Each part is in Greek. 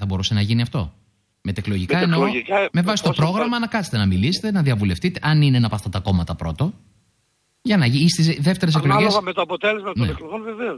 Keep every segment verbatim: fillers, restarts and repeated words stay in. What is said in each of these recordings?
θα μπορούσε να γίνει αυτό? Μετεκλογικά εννοώ. Με βάση το πρόγραμμα να κάτσετε να μιλήσετε, να διαβουλευτείτε, αν είναι ένα από αυτά τα κόμματα πρώτο. Για να γίνει στις δεύτερες εκλογές. Ανάλογα με το αποτέλεσμα των ναι. εκλογών, βεβαίως.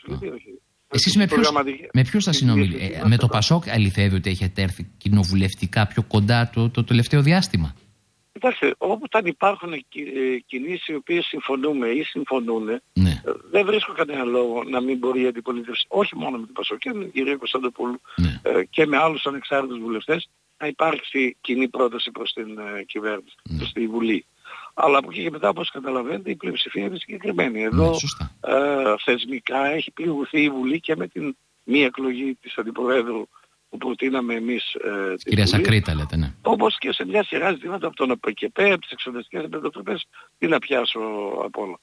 Εσείς με ποιους, με ποιους θα συνομιλήσετε? Ε, με το Πασόκ αληθεύει ότι έχετε έρθει κοινοβουλευτικά πιο κοντά το, το τελευταίο διάστημα? Κοιτάξτε, όταν υπάρχουν κινήσεις οι οποίες συμφωνούμε ή συμφωνούν, ναι. δεν βρίσκω κανένα λόγο να μην μπορεί η αντιπολίτευση, όχι μόνο με την Πασόκ και με την κυρία Κωνσταντοπούλου ναι. και με άλλους ανεξάρτητους βουλευτές, να υπάρξει κοινή πρόταση προς την κυβέρνηση, ναι. προς τη Βουλή. Αλλά από εκεί και μετά, όπως καταλαβαίνετε, η πλειοψηφία είναι συγκεκριμένη. Εδώ ναι, ε, θεσμικά έχει πληγωθεί η Βουλή και με την μη εκλογή της Αντιπροέδρου που προτείναμε εμείς ε, την κυρία Σακρίτα, λέτε, ναι. Όπως και σε μια σειρά ζητήματα από τον ΑΠΚΕΠΕ, από τις εξοδευτικές επιτροπές, τι να πιάσω από όλα.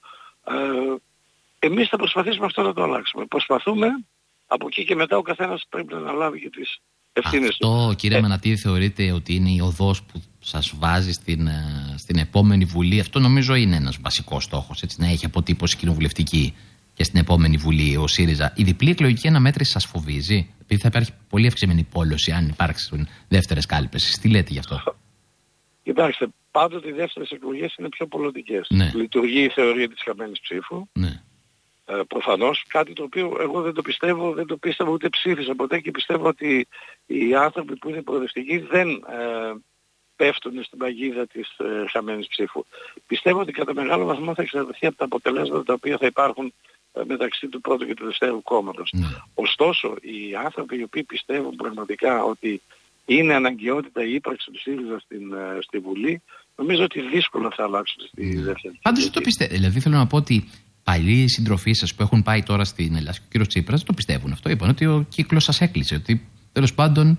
Ε, εμείς θα προσπαθήσουμε αυτό να το αλλάξουμε. Προσπαθούμε, από εκεί και μετά ο καθένας πρέπει να αναλάβει και τις ευθύνες του. Αυτό, κύριε ε, Μανατίδη, θεωρείτε ότι είναι η οδός που σας βάζει στην, στην επόμενη Βουλή? Αυτό νομίζω είναι ένας βασικός στόχος, έτσι, να έχει αποτύπωση κοινοβουλευτική και στην επόμενη Βουλή ο ΣΥΡΙΖΑ. Η διπλή εκλογική αναμέτρηση σας φοβίζει? Επειδή θα υπάρχει πολύ αυξημένη πόλωση αν υπάρξουν δεύτερες κάλπες. Τι λέτε γι' αυτό? Κοιτάξτε, πάντοτε οι δεύτερες εκλογές είναι πιο πολιτικές. Ναι. Λειτουργεί η θεωρία της χαμένης ψήφου. Ναι. Ε, προφανώς, κάτι το οποίο εγώ δεν το πιστεύω, δεν το πίστευα ούτε ψήφισα ποτέ και πιστεύω ότι οι άνθρωποι που είναι προοδευτικοί δεν ε, πέφτουν στην παγίδα της ε, χαμένης ψήφου. Πιστεύω ότι κατά μεγάλο βαθμό θα εξαρτηθεί από τα αποτελέσματα τα οποία θα υπάρχουν ε, μεταξύ του πρώτου και του δεύτερου κόμματος. Ναι. Ωστόσο, οι άνθρωποι οι οποίοι πιστεύουν πραγματικά ότι είναι αναγκαιότητα η ύπαρξη του ΣΥΡΙΖΑ στην, ε, στη Βουλή, νομίζω ότι δύσκολα θα αλλάξουν στη ναι. δεύτερη. Πάντως δεν το πιστεύω. Δηλαδή θέλω να πω ότι παλιοί συντροφοί σας που έχουν πάει τώρα στην Ελλάδα και ο κύριος Τσίπρας το πιστεύουν αυτό. Είπαν ότι ο κύκλος σας έκλεισε, ότι τέλος πάντων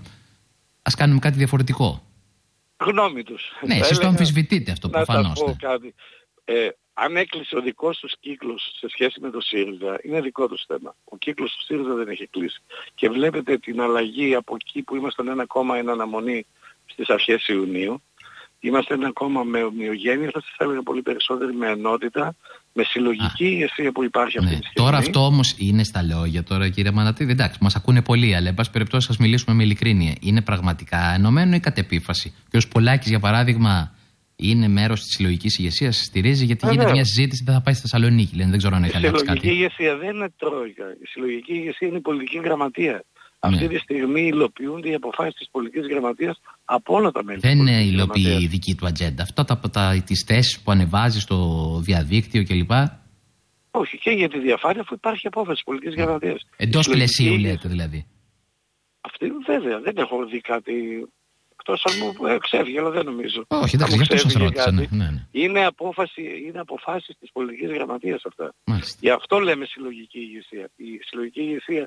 ας κάνουμε κάτι διαφορετικό. Γνώμη τους. Ναι, εσείς το αμφισβητείτε αυτό προφανώς. Να σας πω κάτι. Ε, αν έκλεισε ο δικός τους κύκλος σε σχέση με το ΣΥΡΙΖΑ, είναι δικό τους θέμα. Ο κύκλος του ΣΥΡΙΖΑ δεν έχει κλείσει. Και βλέπετε την αλλαγή από εκεί που ήμασταν ένα κόμμα εν αναμονή στις αρχές Ιουνίου. Είμαστε ένα κόμμα με ομοιογένεια, θα σας έλεγα πολύ περισσότερη, με ενότητα, με συλλογική ηγεσία που υπάρχει αυτή ναι. τη στιγμή. Τώρα αυτό όμως είναι στα λόγια τώρα, κύριε Μανατίδη. Εντάξει, μας ακούνε πολύ, αλλά εν πάση περιπτώσει σας μιλήσουμε με ειλικρίνεια. Είναι πραγματικά ενωμένο ή κατ' επίφαση? Και ο Πολάκης, για παράδειγμα, είναι μέρος της συλλογικής ηγεσίας, στηρίζει, γιατί γίνεται μια συζήτηση, δεν θα πάει στη Θεσσαλονίκη. Λένε, δεν ξέρω αν έχει αλλάξει κάτι. Η συλλογική ηγεσία δεν είναι τρόικα. Η συλλογική ηγεσία είναι η πολιτική γραμματεία. Αυτή τη στιγμή υλοποιούνται οι αποφάσεις της πολιτικής γραμματείας από όλα τα μέλη. Δεν υλοποιεί η δική του ατζέντα. Αυτά τα, τα, τις θέσεις που ανεβάζει στο διαδίκτυο κλπ. Όχι, και για τη διαφάνεια αφού υπάρχει απόφαση της πολιτικής γραμματείας. Εντός πλαισίου λέτε δηλαδή. Αυτή βέβαια, δεν έχω δει κάτι εκτός αν μου εξέφυγε, αλλά δεν νομίζω. Όχι, εντάξει, γι' αυτό σας ρώτησα. Ναι, ναι, ναι. Είναι, απόφαση, είναι αποφάσεις της πολιτικής γραμματείας αυτά. Μάλιστα. Γι' αυτό λέμε συλλογική ηγεσία. Η συλλογική ηγεσία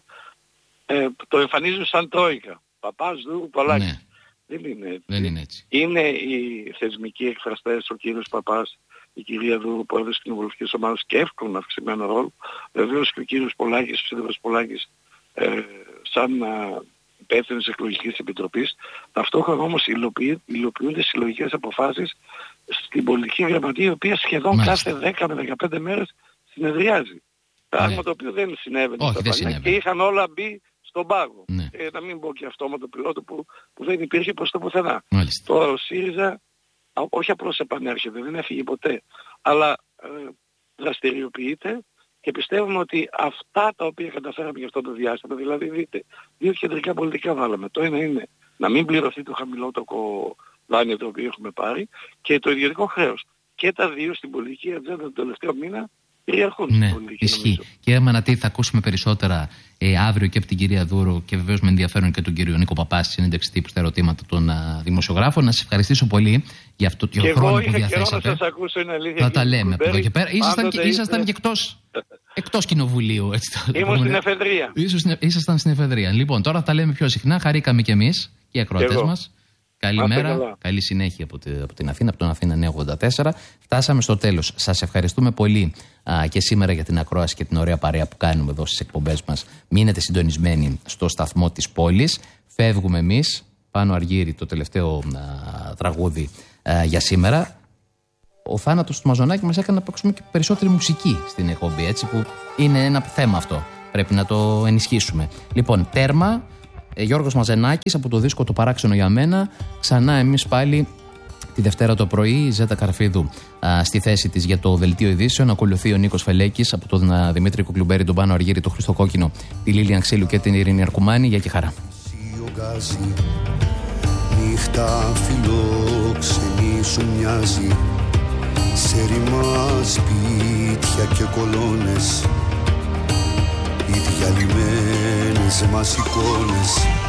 Ε, το εμφανίζουν σαν τρόικα. Παπάς, Δούρου, Πολάκης. Ναι. Δεν είναι έτσι. Δεν είναι έτσι. Είναι οι θεσμικοί εκφραστές, ο κύριος Παπάς, η κυρία Δούρου, πρόεδρος της κοινοβουλευτικής ομάδας και εύκολο αυξημένο ρόλο. Βεβαίως και ο κύριος Πολάκης, ο σύντροφος Πολάκης, ε, σαν υπεύθυνος της εκλογικής επιτροπής. Ταυτόχρονα όμως υλοποιεί, υλοποιούνται συλλογικές αποφάσεις στην πολιτική γραμματεία, η οποία σχεδόν Μάλιστα. κάθε δέκα με δεκαπέντε μέρες συνεδριάζει. Πράγμα ναι. το οποίο δεν συνέβαινε Όχι, στα δεν παλιά και είχαν όλα μπει στον πάγο. Ναι. Ε, να μην πω και αυτόματο πιλότο που, που δεν υπήρχε προς το πουθενά. Μάλιστα. Τώρα ο ΣΥΡΙΖΑ όχι απλώς επανέρχεται, δεν έφυγε ποτέ, αλλά ε, δραστηριοποιείται και πιστεύουμε ότι αυτά τα οποία καταφέραμε για αυτό το διάστημα, δηλαδή δείτε, δύο κεντρικά πολιτικά βάλαμε. Το ένα είναι να μην πληρωθεί το χαμηλότοκο δάνειο το οποίο έχουμε πάρει και το ιδιωτικό χρέος. Και τα δύο στην πολιτική ατζέντα τον τελευταίο μήνα κυριαρχούν. Ναι, ισχύει. Κύριε Μανατίδη, θα ακούσουμε περισσότερα ε, αύριο και από την κυρία Δούρο και βεβαίως με ενδιαφέρον και τον κύριο Νίκο Παπάση, συνέντευξη τύπου στα ερωτήματα των α, δημοσιογράφων. Να σας ευχαριστήσω πολύ για αυτό το χρόνο που διαθέσατε. Να σας ακούσω, είναι αλήθεια. Θα τα λέμε από εδώ και πέρα. Ήσασταν, και, ήσασταν και εκτός, εκτός κοινοβουλίου. Έτσι, Ήμουν στην εφεδρεία. Ήσασταν στην εφεδρεία. Λοιπόν, τώρα θα τα λέμε πιο συχνά. Χαρήκαμε κι εμείς και οι ακροατές μας. Καλημέρα, καλή συνέχεια από την Αθήνα, από τον Αθήνα Νέα ογδόντα τέσσερα. Φτάσαμε στο τέλος. Σας ευχαριστούμε πολύ α, και σήμερα για την ακρόαση και την ωραία παρέα που κάνουμε εδώ στις εκπομπές μας. Μείνετε συντονισμένοι στο σταθμό της πόλης. Φεύγουμε εμείς. Πάνω Αργύρι, το τελευταίο α, τραγούδι α, για σήμερα. Ο θάνατος του Μαζονάκη μας έκανε να παίξουμε και περισσότερη μουσική στην εκπομπή, έτσι, που είναι ένα θέμα αυτό. Πρέπει να το ενισχύσουμε. Λοιπόν, τέρμα. Ε, Γιώργος Μαζενάκης από το δίσκο Το Παράξενο για μένα. Ξανά εμείς πάλι τη Δευτέρα το πρωί, η Ζέτα Καρφίδου α, στη θέση της για το δελτίο ειδήσεων. Ακολουθεί ο Νίκος Φελέκης από τον α, Δημήτρη Κουκλουμπέρη, τον Πάνο Αργύρη, τον Χρήστο Κόκκινο, τη Λίλια Ξύλου και την Ειρήνη Αρκουμάνη. Γεια και χαρά. Νύχτα φιλόξενη σου μοιάζει, σε ρημά σπίτια και κολόνες, οι διαλυμένες μας εικόνες.